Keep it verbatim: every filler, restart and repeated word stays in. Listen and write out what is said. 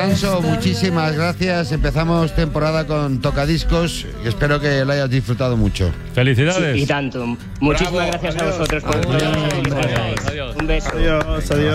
Canso, muchísimas gracias. Empezamos temporada con Tocadiscos y espero que lo hayas disfrutado mucho. Felicidades. Sí, y tanto. Muchísimas Bravo, gracias adiós. a vosotros por Adiós, todo. adiós, adiós. Un beso. Adiós, adiós.